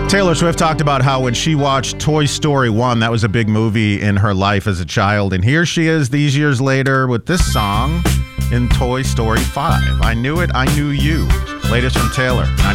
Taylor Swift talked about how when she watched Toy Story 1, that was a big movie in her life as a child. And here she is these years later with this song in Toy Story 5. I Knew It, I Knew You. Latest from Taylor.